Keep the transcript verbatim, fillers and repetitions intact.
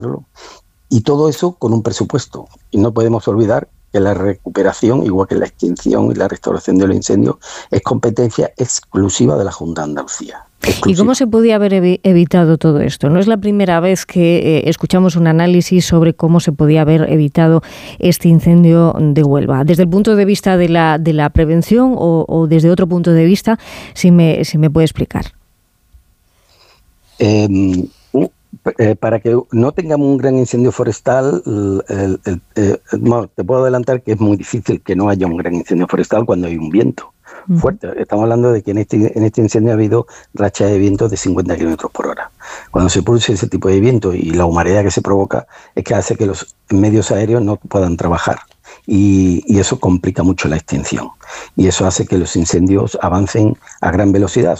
y todo eso con un presupuesto. Y no podemos olvidar que la recuperación, igual que la extinción y la restauración de los incendios, es competencia exclusiva de la Junta de Andalucía. Exclusiva. ¿Y cómo se podía haber evi- evitado todo esto? No es la primera vez que eh, escuchamos un análisis sobre cómo se podía haber evitado este incendio de Huelva. Desde el punto de vista de la, de la prevención o, o desde otro punto de vista, si me, si me puede explicar. Eh, Eh, para que no tengamos un gran incendio forestal, el, el, el, el, bueno, te puedo adelantar que es muy difícil que no haya un gran incendio forestal cuando hay un viento uh-huh. fuerte. Estamos hablando de que en este, en este incendio ha habido rachas de viento de cincuenta kilómetros por hora. Cuando se produce ese tipo de viento y la humareda que se provoca es que hace que los medios aéreos no puedan trabajar. Y, y eso complica mucho la extinción. Y eso hace que los incendios avancen a gran velocidad.